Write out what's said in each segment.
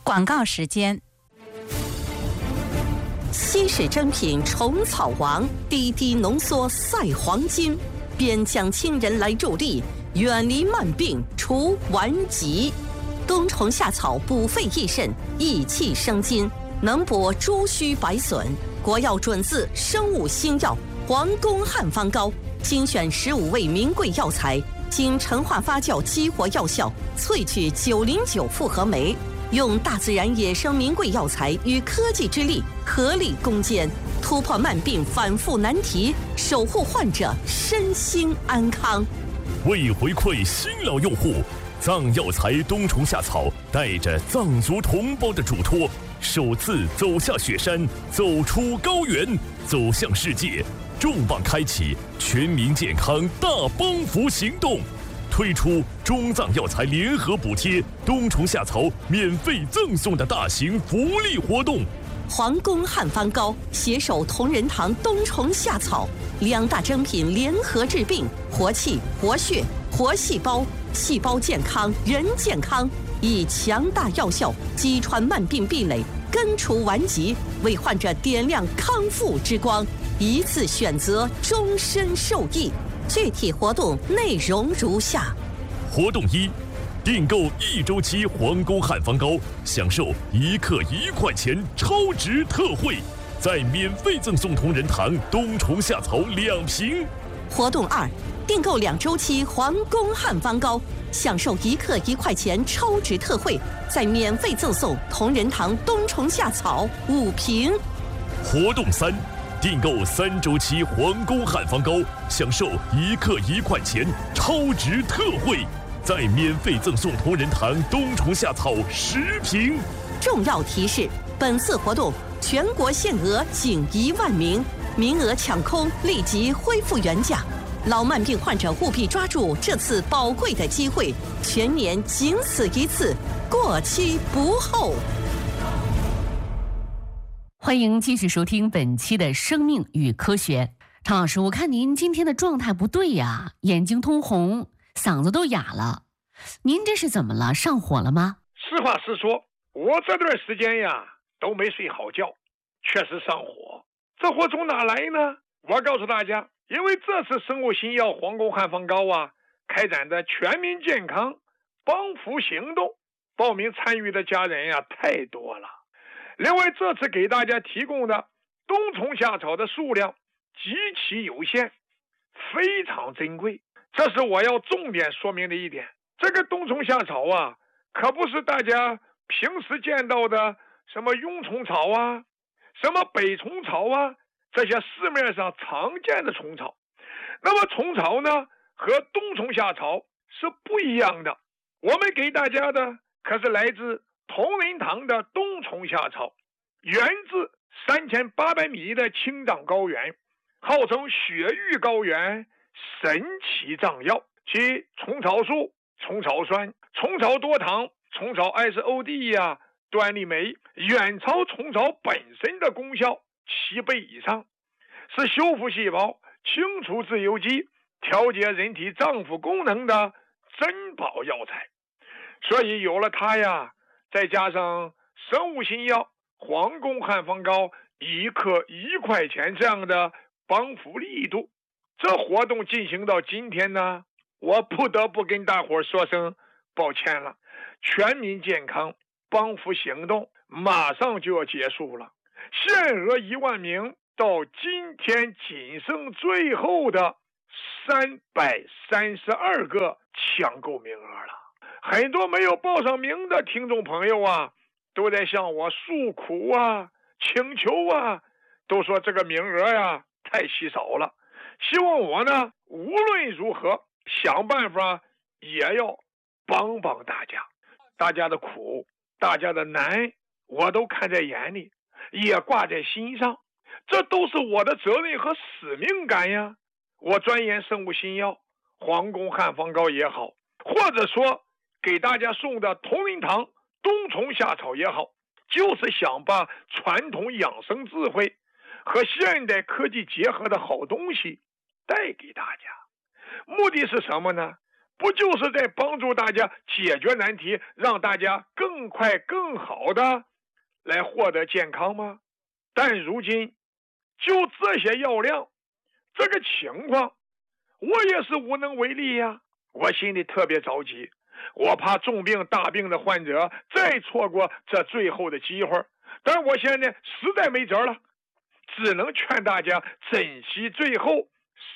广告时间。稀世珍品虫草王，滴滴浓缩赛黄金，边疆亲人来助力，远离慢病除顽疾。冬虫夏草补肺益肾，益气生津，能补诸虚百损。国药准字生物新药皇宫汉方膏，精选15味名贵药材，经陈化发酵激活药效，萃取909复合酶，用大自然野生名贵药材与科技之力合力攻坚，突破慢病反复难题，守护患者身心安康。 为回馈新老用户，藏药材冬虫夏草带着藏族同胞的嘱托，首次走下雪山，走出高原，走向世界，重磅开启全民健康大帮扶行动，推出中藏药材联合补贴冬虫夏草免费赠送的大型福利活动。 皇宫汉方膏携手同仁堂冬虫夏草2大珍品联合治病，活气、活血、活细胞，细胞健康，人健康，以强大药效击穿慢病壁垒，根除顽疾，为患者点亮康复之光，一次选择，终身受益。具体活动内容如下： 活动1，订购1周期皇宫汉方膏，享受1克1块钱超值特惠，再免费赠送同仁堂冬虫夏草2瓶。 活动2，订购2周期皇宫汉方膏，享受1克1块钱超值特惠，再免费赠送同仁堂冬虫夏草5瓶。 活动3，订购3周期皇宫汉方膏，享受1克1块钱超值特惠，再免费赠送同仁堂冬虫夏草10瓶。 重要提示：本次活动全国限额仅1万名，名额抢空，立即恢复原价。老慢病患者务必抓住这次宝贵的机会，全年仅此一次，过期不候。 欢迎继续收听本期的生命与科学。常老师，我看您今天的状态不对呀，眼睛通红，嗓子都哑了，您这是怎么了？上火了吗？ 实话实说，我这段时间呀都没睡好觉，确实上火。这火从哪来呢？我告诉大家，因为这次生物新药皇宫汉方膏啊开展的全民健康帮扶行动，报名参与的家人呀太多了。另外这次给大家提供的冬虫夏草的数量极其有限，非常珍贵，这是我要重点说明的一点。这个冬虫夏草啊可不是大家平时见到的什么臃虫草啊，什么北虫草啊，这些市面上常见的虫草。那么虫草呢和冬虫夏草是不一样的，我们给大家的可是来自同仁堂的冬虫夏草，源自3800米的青藏高原，号称雪域高原神奇藏药，其虫草素、虫草酸、虫草多糖、虫草 SOD 呀、端粒酶远超虫草本身的功效7倍以上，是修复细胞、清除自由基、调节人体脏腑功能的珍宝药材。所以有了它呀，再加上生物新药皇宫汉方膏1克1块钱这样的帮扶力度，这活动进行到今天呢，我不得不跟大伙说声抱歉了。全民健康帮扶行动马上就要结束了，限额1万名，到今天仅剩最后的332个抢购名额了。很多没有报上名的听众朋友啊都在向我诉苦啊请求啊，都说这个名额呀太稀少了，希望我呢无论如何想办法也要帮帮大家。大家的苦，大家的难我都看在眼里，也挂在心上，这都是我的责任和使命感呀。我钻研生物新药皇宫汉方膏也好，或者说给大家送的同仁堂冬虫夏草也好，就是想把传统养生智慧和现代科技结合的好东西带给大家。目的是什么呢？ 不就是在帮助大家解决难题，让大家更快更好的来获得健康吗？但如今就这些药量，这个情况我也是无能为力呀。我心里特别着急，我怕重病大病的患者再错过这最后的机会，但我现在实在没辙了，只能劝大家珍惜最后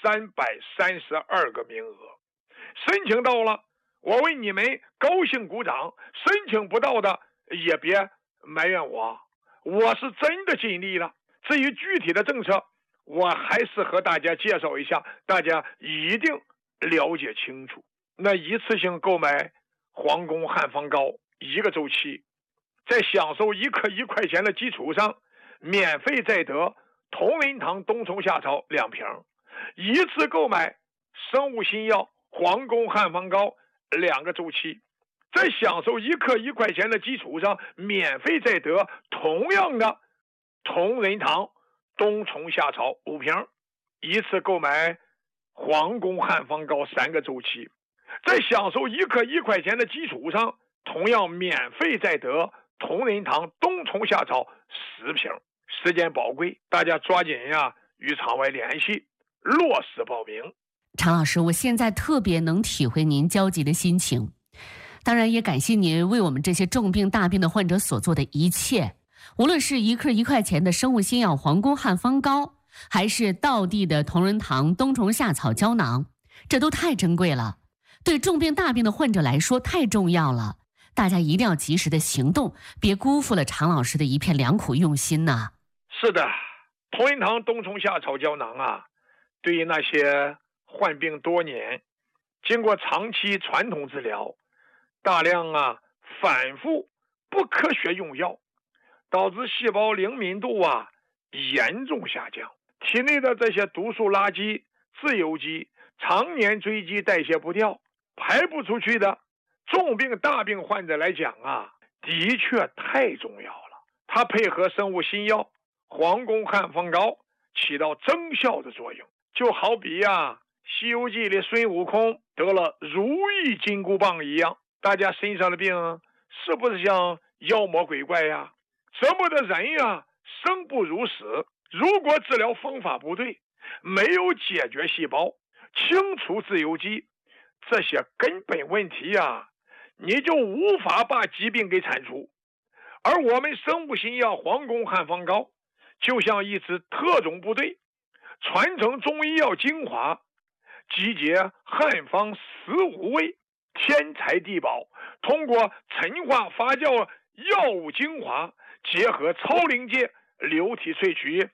332个名额。申请到了，我为你们高兴鼓掌；申请不到的也别埋怨我，我是真的尽力了。至于具体的政策，我还是和大家介绍一下，大家一定了解清楚。那一次性购买皇宫汉方膏1个周期，在享受1克1块钱的基础上，免费再得同仁堂冬虫夏草2瓶，一次购买生物新药皇宫汉方膏2个周期，在享受1克1块钱的基础上，免费再得同样的同仁堂冬虫夏草5瓶，一次购买皇宫汉方膏3个周期，在享受1克1块钱的基础上，同样免费再得同仁堂冬虫夏草10瓶。时间宝贵，大家抓紧呀，与场外联系，落实报名。 常老师，我现在特别能体会您焦急的心情，当然也感谢您为我们这些重病大病的患者所做的一切。无论是1克1块钱的生物新药皇宫汉方膏，还是道地的同仁堂冬虫夏草胶囊，这都太珍贵了，对重病大病的患者来说太重要了。大家一定要及时的行动，别辜负了常老师的一片良苦用心呐。 是的，同仁堂冬虫夏草胶囊啊，对于那些患病多年，经过长期传统治疗，大量反复不科学用药，导致细胞灵敏度严重下降，体内的这些毒素垃圾、自由基常年堆积代谢不掉，排不出去的重病大病患者来讲的确太重要了。它配合生物新药皇宫汉方膏起到增效的作用，就好比西游记里孙悟空得了如意金箍棒一样。大家身上的病是不是像妖魔鬼怪呀？折磨的人生不如死。如果治疗方法不对，没有解决细胞，清除自由基，这些根本问题你就无法把疾病给铲除。而我们生物新药皇宫汉方膏就像一支特种部队，传承中医药精华，集结汉方15味天才地宝，通过陈化发酵药物精华，结合超临界流体萃取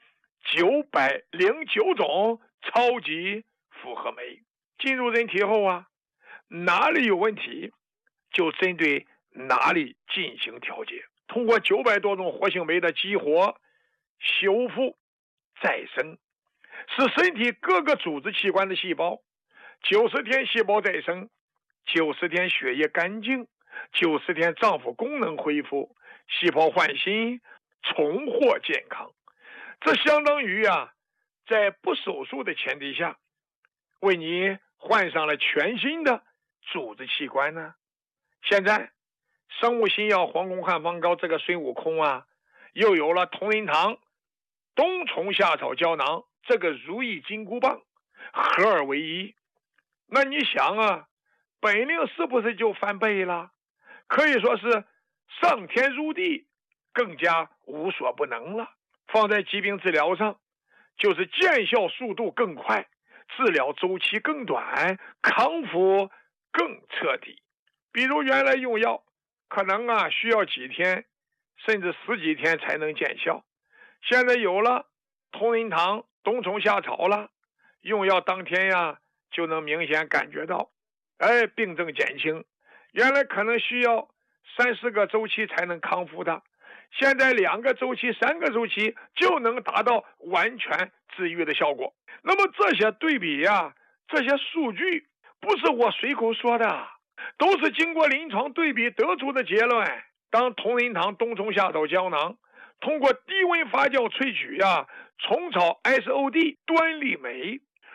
909种超级复合酶，进入人体后哪里有问题就针对哪里进行调节，通过900多种活性酶的激活、修复、再生，使身体各个组织器官的细胞90天细胞再生，90天血液干净，90天脏腑功能恢复，细胞焕新，重获健康。这相当于在不手术的前提下，为你换上了全新的组织器官呢。现在生物新药皇宫汉方膏这个孙悟空又有了同仁堂冬虫夏草胶囊这个如意金箍棒，合二为一。那你想本领是不是就翻倍了？可以说是上天入地，更加无所不能了。放在疾病治疗上，就是见效速度更快，治疗周期更短，康复更彻底。比如原来用药可能需要几天甚至10几天才能见效，现在有了同仁堂冬虫夏草了，用药当天就能明显感觉到病症减轻。原来可能需要3-4个周期才能康复的，现在2个周期3个周期就能达到完全治愈的效果。那么这些对比这些数据不是我随口说的，都是经过临床对比得出的结论。当同仁堂冬虫夏草胶囊通过低温发酵萃取虫草 SOD 端粒酶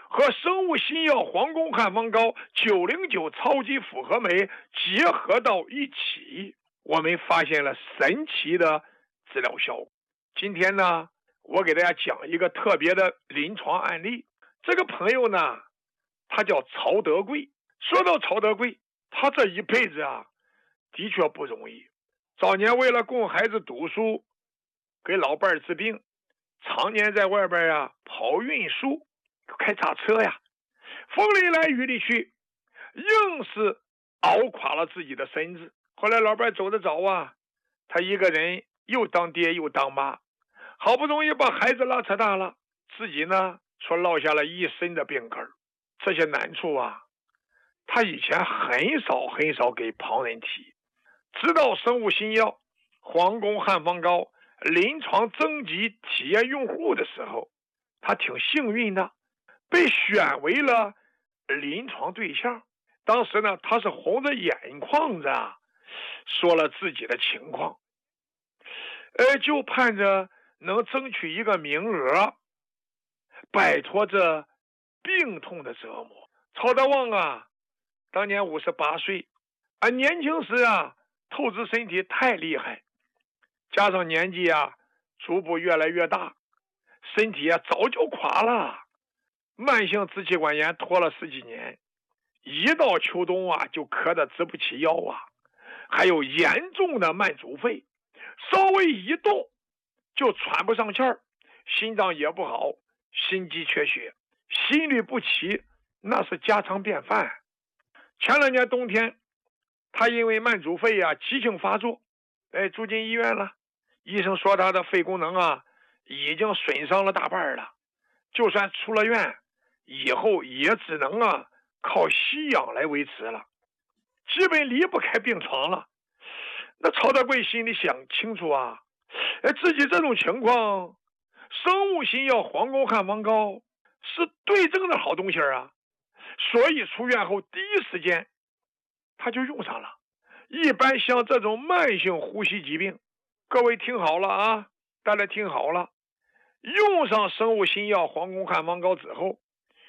和生物新药黄宫汉方膏909超级复合酶结合到一起，我们发现了神奇的治疗效果。今天呢，我给大家讲一个特别的临床案例。这个朋友呢，他叫曹德贵。说到曹德贵，他这一辈子啊，的确不容易。早年为了供孩子读书，给老伴儿治病，常年在外边啊跑运输，开大车呀，风里来雨里去，硬是熬垮了自己的身子。后来老伴儿走得早啊，他一个人又当爹又当妈，好不容易把孩子拉扯大了，自己呢却落下了一身的病根。这些难处啊，他以前很少给旁人提。直到生物新药黄宫汉方膏临床征集体验用户的时候，他挺幸运的，被选为了临床对象。当时呢，他是红着眼眶子啊，说了自己的情况，就盼着能争取一个名额，摆脱这病痛的折磨。曹德旺啊，当年58岁，年轻时啊透支身体太厉害，加上年纪啊逐步越来越大，身体啊早就垮了，慢性支气管炎拖了10几年，一到秋冬啊就咳得直不起腰啊，还有严重的慢阻肺，稍微一动就喘不上气儿，心脏也不好，心肌缺血，心律不齐，那是家常便饭。前2年冬天，他因为慢阻肺啊急性发作，住进医院了。医生说他的肺功能啊已经损伤了大半了，就算出了院，以后也只能啊靠吸氧来维持了，基本离不开病床了。那曹德贵心里想清楚啊，自己这种情况，生物新药黄宫汉方膏是对症的好东西啊，所以出院后第一时间他就用上了。一般像这种慢性呼吸疾病，各位听好了啊，大家听好了，用上生物新药黄宫汉方膏之后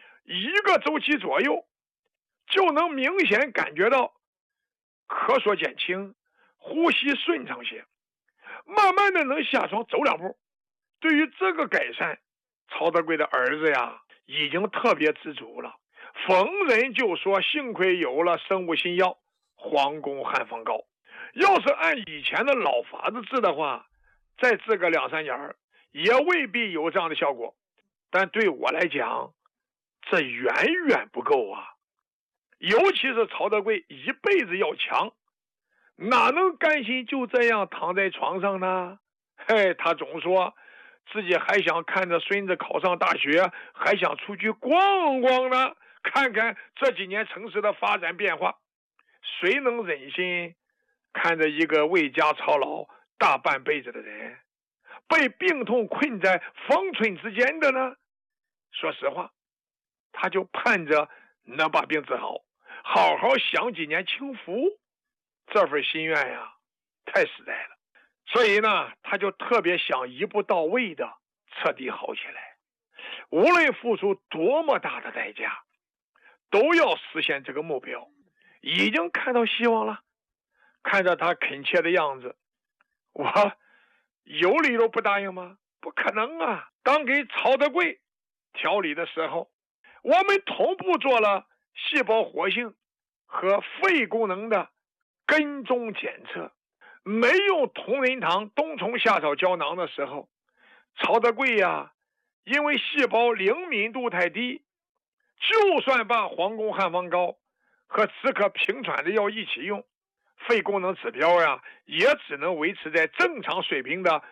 ，1个周期左右就能明显感觉到咳嗽减轻，呼吸顺畅些，慢慢的能下床走2步。对于这个改善，曹德贵的儿子呀已经特别知足了，逢人就说幸亏有了生物新药黄宫汉方膏，要是按以前的老法子治的话，再治个2-3年也未必有这样的效果。但对我来讲，这远远不够啊！尤其是曹德贵一辈子要强，哪能甘心就这样躺在床上呢？他总说自己还想看着孙子考上大学，还想出去逛逛呢，看看这几年城市的发展变化。谁能忍心看着一个为家操劳大半辈子的人被病痛困在方寸之间的呢？说实话，他就盼着能把病治好，好好享几年清福。这份心愿呀，太实在了。所以呢，他就特别想一步到位的彻底好起来，无论付出多么大的代价，都要实现这个目标。已经看到希望了，看着他恳切的样子，我有理由不答应吗？不可能啊！当给曹德贵调理的时候，我们同步做了细胞活性和肺功能的跟踪检测。没用同仁堂冬虫夏草胶囊的时候，曹德贵呀，因为细胞灵敏度太低，就算把黄宫汉方膏和止咳平喘的药一起用，肺功能指标呀也只能维持在正常水平的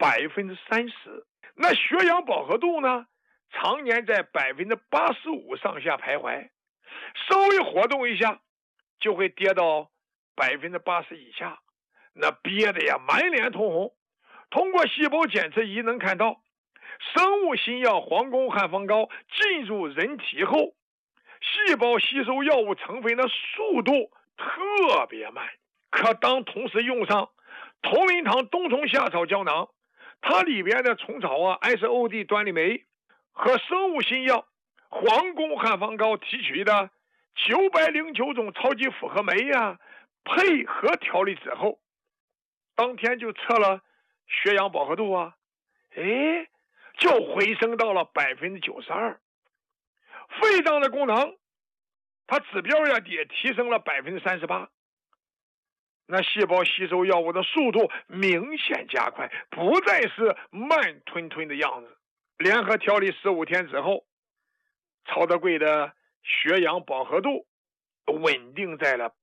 30%。那血氧饱和度呢，常年在85%上下徘徊，稍微活动一下就会跌到80%以下，那憋得呀满脸通红。通过细胞检测仪能看到，生物新药黄宫汉方膏进入人体后，细胞吸收药物成分的速度特别慢。可当同时用上同仁堂冬虫夏草胶囊，它里边的虫草啊、SOD 端粒酶和生物新药皇宫汉方膏提取的909种超级复合酶呀，配合调理之后，当天就测了血氧饱和度啊，就回升到了92%。肺脏的功能，它指标呀也提升了38%。那细胞吸收药物的速度明显加快，不再是慢吞吞的样子。联合调理15天之后，曹德贵的血氧饱和度稳定在了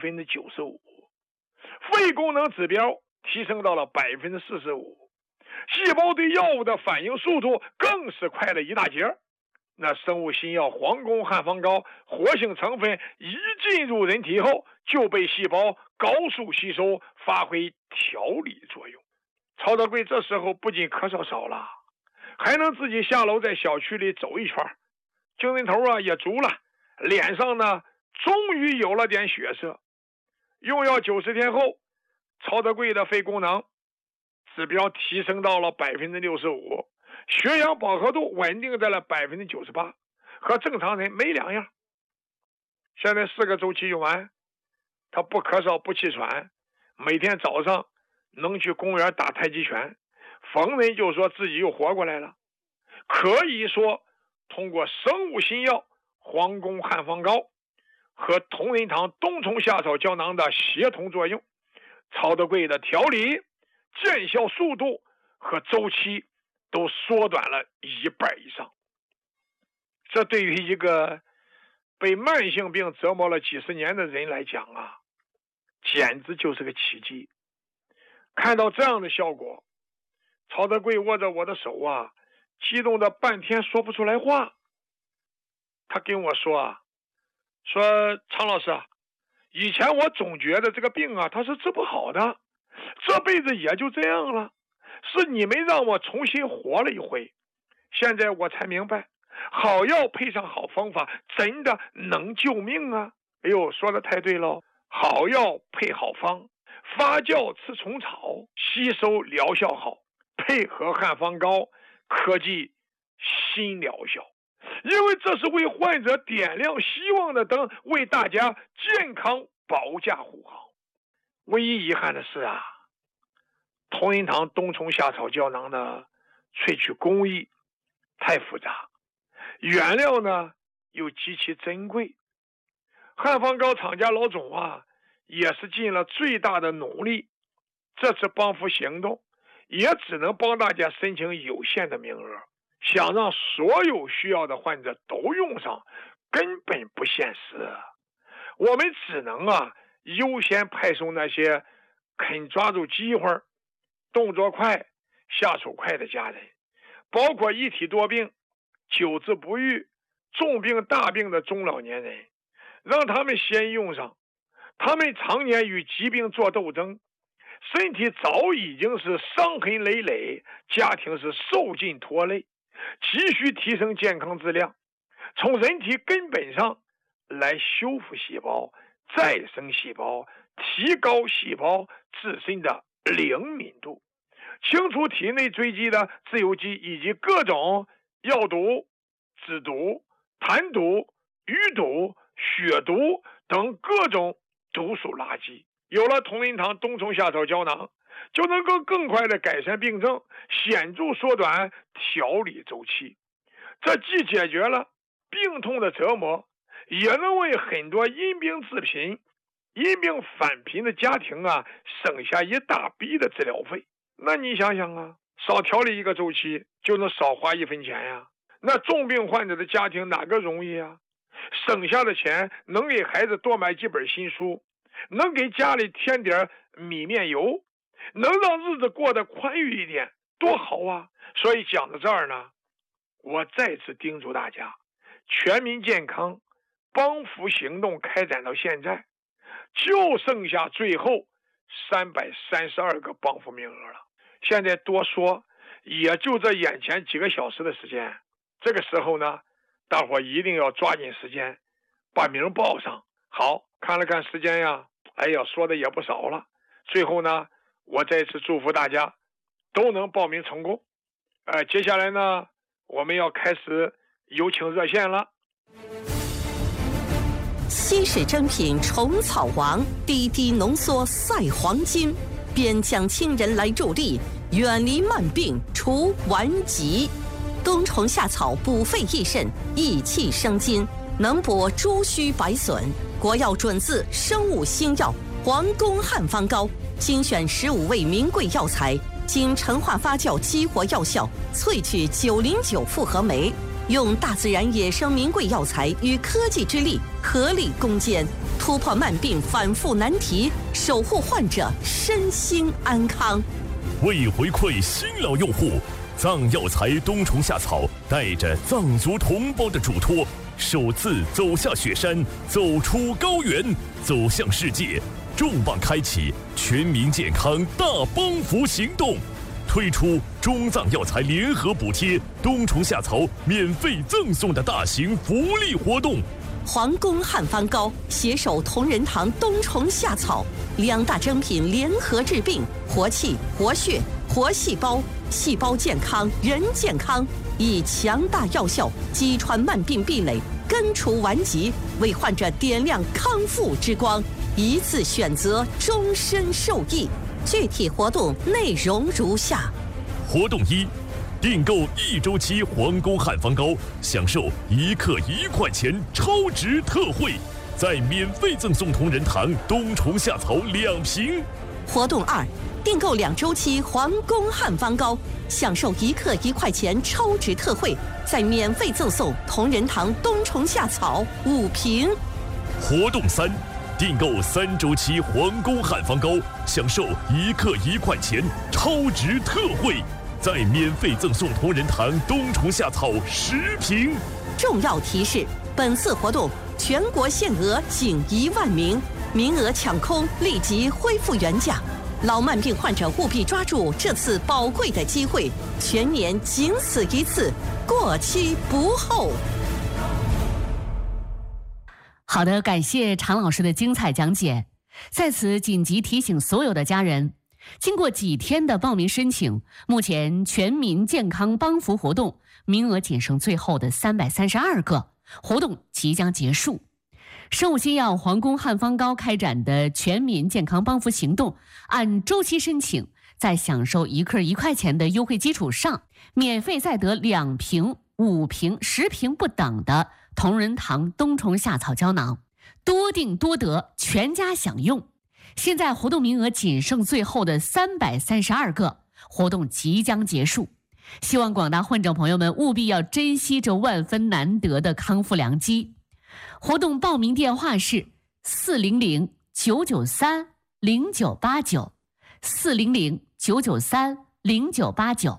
95%，肺功能指标提升到了45%，细胞对药物的反应速度更是快了一大截。那生物新药皇宫汉方膏活性成分一进入人体后，就被细胞高速吸收，发挥调理作用。曹德贵这时候不仅咳嗽少了，还能自己下楼在小区里走一圈，精神头啊也足了，脸上呢终于有了点血色。用药90天后，曹德贵的肺功能指标提升到了65%，血氧饱和度稳定在了98%，和正常人没两样。现在4个周期用完，他不咳嗽不气喘，每天早上能去公园打太极拳，逢人就说自己又活过来了。可以说通过生物新药皇宫汉方膏和同仁堂冬虫夏草胶囊的协同作用，曹德贵的调理见效速度和周期都缩短了1半以上。这对于一个被慢性病折磨了几十年的人来讲啊，简直就是个奇迹。看到这样的效果，曹德贵握着我的手啊，激动的半天说不出来话。他跟我说常老师啊，以前我总觉得这个病啊它是治不好的，这辈子也就这样了，是你们让我重新活了一回，现在我才明白，好药配上好方法真的能救命啊。哎呦，说的太对了，好药配好方，发酵吃虫草，吸收疗效好，配合汉方膏，科技新疗效。因为这是为患者点亮希望的灯，为大家健康保驾护航。唯一遗憾的是啊，同仁堂冬虫夏草胶囊的萃取工艺太复杂，原料呢又极其珍贵。汉方膏厂家老总啊也是尽了最大的努力，这次帮扶行动也只能帮大家申请有限的名额，想让所有需要的患者都用上根本不现实。我们只能优先派送那些肯抓住机会、动作快、下手快的家人，包括一体多病、久治不愈、重病大病的中老年人，让他们先用上。他们常年与疾病做斗争，身体早已经是伤痕累累，家庭是受尽拖累，急需提升健康质量，从人体根本上来修复细胞、再生细胞，提高细胞自身的灵敏度，清除体内堆积的自由基以及各种药毒、脂毒、痰毒、余毒、血毒等各种毒素垃圾。有了同仁堂冬虫夏草胶囊，就能够更快的改善病症，显著缩短调理周期。这既解决了病痛的折磨，也能为很多因病致贫、因病返贫的家庭省下一大笔的治疗费。那你想想少调理一个周期就能少花1分钱呀。那重病患者的家庭哪个容易啊？省下的钱能给孩子多买几本新书，能给家里添点米面油，能让日子过得宽裕一点，多好啊。所以讲到这儿呢，我再次叮嘱大家，全民健康帮扶行动开展到现在，就剩下最后332个帮扶名额了。现在多说也就这眼前几个小时的时间，这个时候呢，大伙一定要抓紧时间把名报上。好，看了看时间呀，哎呀，说的也不少了。最后呢，我再次祝福大家都能报名成功。接下来呢，我们要开始有请热线了。 稀世珍品虫草王，滴滴浓缩赛黄金，边疆亲人来助力，远离慢病除顽疾。冬虫夏草补肺益肾，益气生津，能补诸虚百损。国药准字生物新药皇宫汉方膏，精选15味名贵药材，经陈化发酵激活药效，萃取909复合酶，用大自然野生名贵药材与科技之力合力攻坚，突破慢病反复难题，守护患者身心安康。 为回馈新老用户，藏药材冬虫夏草带着藏族同胞的嘱托，首次走下雪山，走出高原，走向世界，重磅开启全民健康大帮扶行动，推出中藏药材联合补贴冬虫夏草免费赠送的大型福利活动。 皇宫汉方膏携手同仁堂冬虫夏草2大珍品联合治病，活气、活血、活细胞，细胞健康，人健康，以强大药效击穿慢病壁垒，根除顽疾，为患者点亮康复之光，一次选择，终身受益。具体活动内容如下： 活动1，订购1周期皇宫汉方膏，享受1克1块钱超值特惠，再免费赠送同仁堂冬虫夏草2瓶。 活动2，订购2周期皇宫汉方膏，享受1克1块钱超值特惠，再免费赠送同仁堂冬虫夏草5瓶。 活动3，订购3周期皇宫汉方膏，享受1克1块钱超值特惠，再免费赠送同仁堂冬虫夏草10瓶。 重要提示：本次活动全国限额仅1万名，名额抢空，立即恢复原价。老慢病患者务必抓住这次宝贵的机会，全年仅此一次，过期不候。 好的，感谢常老师的精彩讲解。在此紧急提醒所有的家人，经过几天的报名申请，目前全民健康帮扶活动名额仅剩最后的332个，活动即将结束。生物新药皇宫汉方膏开展的全民健康帮扶行动，按周期申请，在享受1克1块钱的优惠基础上，免费再得2瓶、5瓶、10瓶不等的同仁堂冬虫夏草胶囊，多订多得，全家享用。现在活动名额仅剩最后的332个，活动即将结束。希望广大患者朋友们务必要珍惜这万分难得的康复良机。活动报名电话是400-993-0989 400-993-0989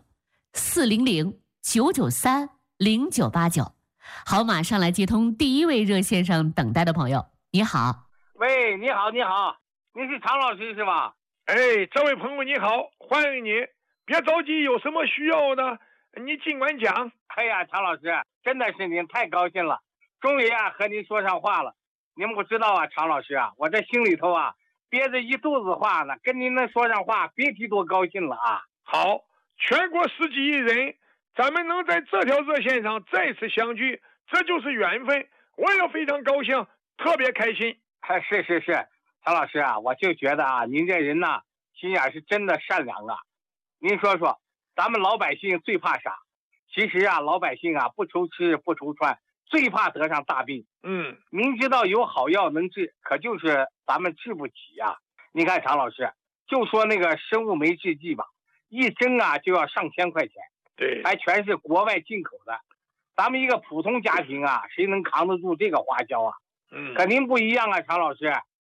400-993-0989。好，马上来接通第一位热线上等待的朋友。你好。 喂，你好，你好，您是常老师是吧？ 哎，这位朋友你好，欢迎你，别着急，有什么需要的你尽管讲。 哎呀，常老师，真的是您太高兴了，终于和您说上话了。您不知道啊，常老师啊，我这心里头憋着一肚子话呢，跟您能说上话，别提多高兴了啊。 好，全国10几亿人，咱们能在这条热线上再次相聚，这就是缘分，我也非常高兴，特别开心。 是，常老师啊，我就觉得您这人呢，心眼是真的善良啊。您说说，咱们老百姓最怕啥？其实老百姓不愁吃不愁穿，最怕得上大病。明知道有好药能治，可就是咱们治不起呀。你看常老师，就说那个生物酶制剂吧，一针就要上千块钱， 对， 还全是国外进口的。咱们一个普通家庭谁能扛得住这个花销啊？肯定不一样啊，常老师。